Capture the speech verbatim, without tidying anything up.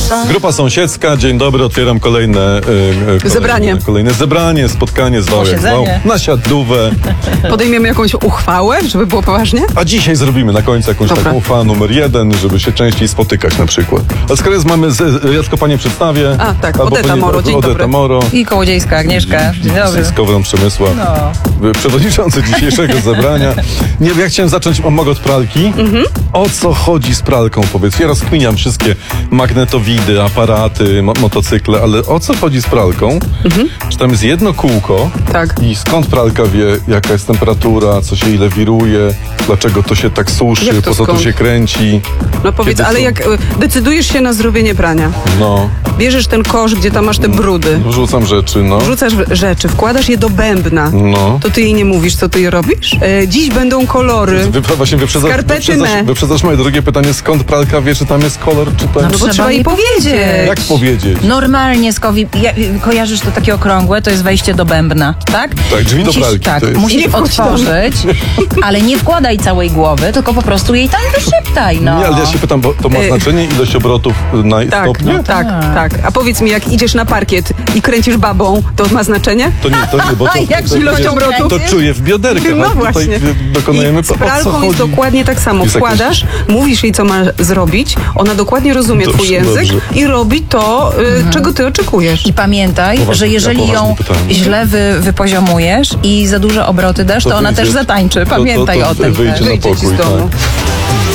Grupa sąsiedzka, dzień dobry, otwieram kolejne, e, kolejne zebranie. Kolejne zebranie, spotkanie, zwał jak zwał, na siadówę. Podejmiemy jakąś uchwałę, żeby było poważnie? A dzisiaj zrobimy na końcu jakąś Dobra. taką uchwałę numer jeden, żeby się częściej spotykać na przykład. A skoro jest, mamy, z, Jacko, panie przedstawię. A, tak, Albo Odeta pani- Moro, dzień Odeta dobry. Moro. I Kołodziejska Agnieszka. Dzień dobry. Z Kowrą Przemysła. No. Przewodniczący dzisiejszego zebrania. Nie wiem, ja chciałem zacząć, o, mogę od pralki? Mhm. O co chodzi z pralką, powiedz? Ja rozkminiam wszystkie magnetowidy, aparaty, mo- motocykle, ale o co chodzi z pralką? Mhm. Czy tam jest jedno kółko? Tak. I skąd pralka wie, jaka jest temperatura, co się ile wiruje, dlaczego to się tak suszy, Jak to po co to skąd? się kręci? No powiedz, Kiedy ale co? jak y, decydujesz się na zrobienie prania, No, bierzesz ten kosz, gdzie tam masz te brudy, wrzucam rzeczy, no. wrzucasz w- rzeczy, wkładasz je do bębna, No. to ty jej nie mówisz, co ty je robisz? E, dziś będą kolory. Wy, właśnie wyprzedzasz, Skarpety wyprzedzasz, me. wyprzedzasz moje drugie pytanie, skąd pralka wie, czy tam jest kolor, czy tam... No bo trzeba trzeba jej jej powiedzieć. Jak powiedzieć? Normalnie skowi... ja, kojarzysz to takie okrągłe, to jest wejście do bębna, tak? Tak, drzwi do musisz, pralki Tak, to jest. musisz Nie wchodź tam. otworzyć, ale nie wkładaj całej głowy, tylko po prostu jej tam wyszeptaj, no. Nie, ale ja się pytam, bo to ma Y- znaczenie ilość obrotów na Tak, stopnie? tak, Tak. tak. A powiedz mi, jak idziesz na parkiet i kręcisz babą, to ma znaczenie? To nie, to nie, bo to, Jak to, z ilością to, obrotów? to czuję w bioderkach. No a tutaj właśnie. dokonujemy I z o co pralką jest chodzi? dokładnie tak samo. Jest jakieś- Wkładasz, mówisz jej, co ma zrobić, ona dokładnie rozumie Dobrze, twój język dobrze. i robi to, y, czego ty oczekujesz. I pamiętaj, Poważnie, że ja jeżeli poważnie ją pytałem. źle wy, wypoziomujesz i za duże obroty dasz, to, ona wyjdzie- też zatańczy. to- to- Pamiętaj to o tym. wyjdzie też. na Wyjdzie ci z pokój, domu. tak.